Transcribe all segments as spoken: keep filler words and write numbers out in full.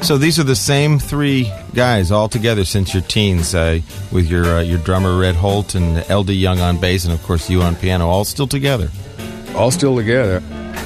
So these are the same three guys all together since your teens, uh, with your uh, your drummer Red Holt and L D Young on bass, and of course you on piano, all still together. All still together.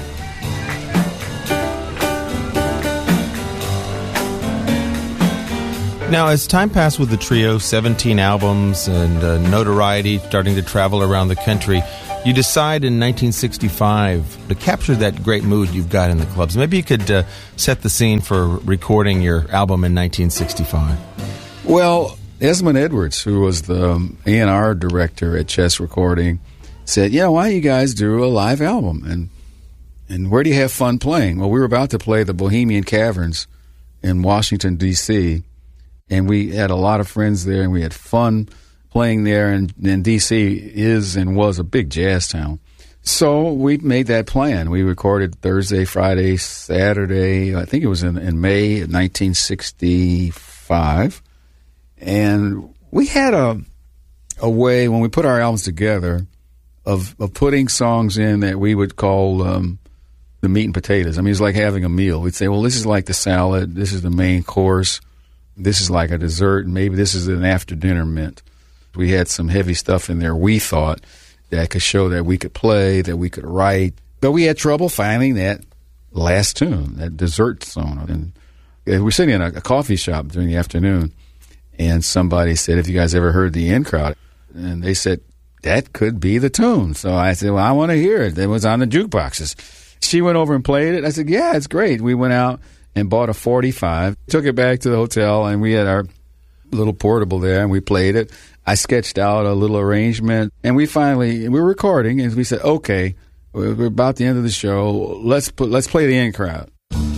Now, as time passed with the trio, seventeen albums and uh, notoriety, starting to travel around the country, you decide in nineteen sixty-five to capture that great mood you've got in the clubs. Maybe you could uh, set the scene for recording your album in nineteen sixty-five. Well, Esmond Edwards, who was the A and R director at Chess Recording, said, you know, why don't you guys do a live album? And and where do you have fun playing? Well, we were about to play the Bohemian Caverns in Washington, D C, and we had a lot of friends there, and we had fun playing there, and, and D C is and was a big jazz town. So we made that plan. We recorded Thursday, Friday, Saturday, I think it was in, in May of nineteen sixty-five. And we had a a way, when we put our albums together, of, of putting songs in that we would call um, the meat and potatoes. I mean, it's like having a meal. We'd say, well, this is like the salad, this is the main course, this is like a dessert, and maybe this is an after-dinner mint. We had some heavy stuff in there, we thought, that could show that we could play, that we could write. But we had trouble finding that last tune, that dessert song. And we were sitting in a, a coffee shop during the afternoon, and somebody said, have you guys ever heard the In Crowd? And they said, that could be the tune. So I said, well, I want to hear it. It was on the jukeboxes. She went over and played it. I said, yeah, it's great. We went out and bought a forty-five, took it back to the hotel, and we had our little portable there, and we played it. I sketched out a little arrangement, and we finally, we were recording, and we said, okay, we're about the end of the show. Let's put, let's play the In Crowd.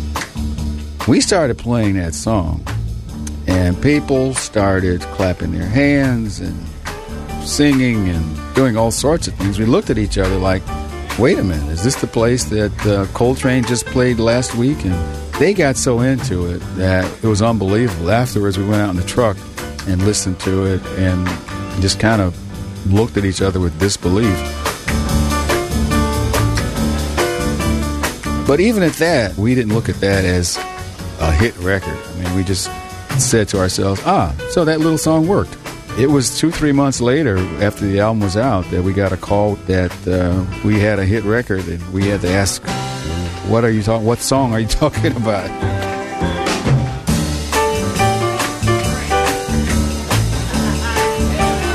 We started playing that song, and people started clapping their hands and singing and doing all sorts of things. We looked at each other like, wait a minute, is this the place that uh, Coltrane just played last week? And they got so into it that it was unbelievable. Afterwards, we went out in the truck and listened to it and just kind of looked at each other with disbelief. But even at that, we didn't look at that as a hit record. I mean, we just said to ourselves, ah, so that little song worked. It was two, three months later, after the album was out, that we got a call that uh, we had a hit record, and we had to ask, "What are you talking? What song are you talking about?"